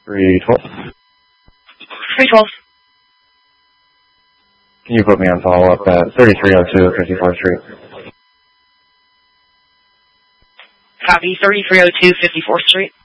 312. 312. Can you put me on follow-up at 3302 54th Street? Copy, 3302 54th Street.